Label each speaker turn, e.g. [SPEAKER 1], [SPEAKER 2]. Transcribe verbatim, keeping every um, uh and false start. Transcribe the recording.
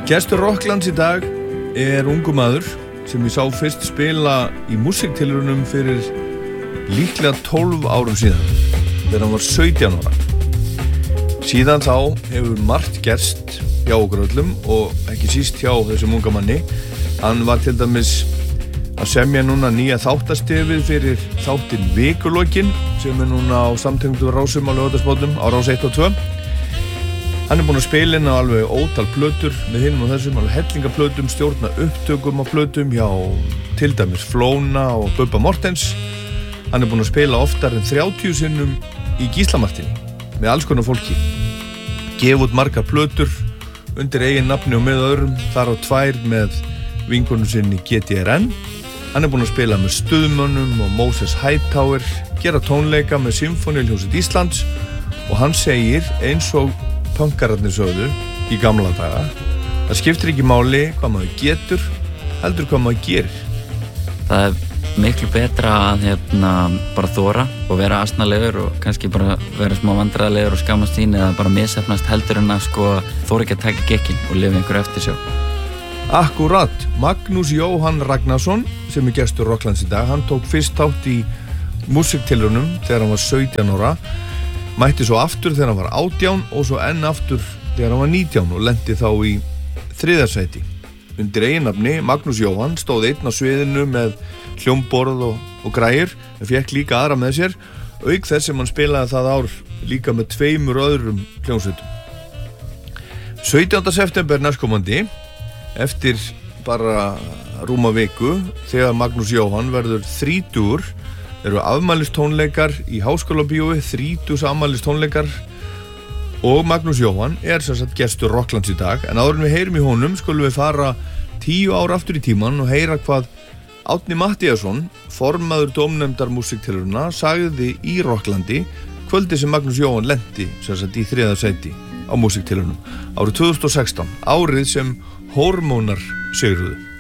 [SPEAKER 1] Gestur Rocklands í dag er ungu maður sem ég sá fyrst spila í músíktilraunum fyrir líklega tólf árum síðan þegar hann var sautján ára. Síðan þá hefur margt gerst hjá okkur öllum og ekki síst hjá þessum unga manni. Hann var til dæmis að semja núna nýja þáttastefið fyrir þáttinn Vikulokin sem er núna á samtengdu rásum á Laugardalsmótnum á rás eitt og tvö. Hann er búinn að spila inn á alveg ótal plötur með hinum og þessum, alveg hellingaplötum, stjórna upptökum á plötum hjá til dæmis Flóna og Bubba Mortens. Hann er búinn að spila oftar en þrjátíu sinnum í Gíslamartinni með alls konar fólki. Gefa út margar plötur undir eigin nafni og með öðrum, þar á tvær með vinkonu sinni G T R N. Hann er búinn að spila með Stuðmönnum og Moses Hightower, gera tónleika með Symfóníuhljómsveit Íslands og hann segir eins og punkararnir sögðu í gamla daga, það skiptir ekki máli hvað maður getur, heldur hvað maður gerir.
[SPEAKER 2] Það er miklu betra að hérna, bara þóra og vera asnalegur og kannski bara vera smá vandræðalegur og skammast sín eða bara misheppnast heldur en að sko þóra ekki að taka gekkin og lifa einhverju eftir sjá.
[SPEAKER 1] Akkurat, Magnús Jóhann Ragnarsson sem er gestur Rocklands í dag, hann tók fyrst þátt í músíktilraunum þegar hann var sautján ára, mætti svo aftur þegar hann var átján og svo enn aftur þegar hann var nítján og lenti þá í þriðja sæti. Undir eiginnafni Magnús Jóhann stóð einn á sviðinu með hljómborð og, og græjur en fékk líka aðra með sér, auk þess sem hann spilaði það ár líka með tveimur öðrum hljómsveitum. sautjánda september næstkomandi, eftir bara rúma viku, þegar Magnús Jóhann verður þrítugur, eru afmælistónleikar í Háskólabíói, þrítugs afmælistónleikar og Magnús Jóhann er sem sagt gestur Rocklands í dag, en áður en við heyrum í honum skulum við fara tíu ár aftur í tíman og heyra hvað Árni Matthíasson, formaður dómnefndar músíktilrauna, sagði í Rocklandi kvöldi sem Magnús Jóhann lenti sem sagt í þriðja sæti á músíktilraunum árið tvö þúsund og sextán, árið sem Hormónar sigruðu.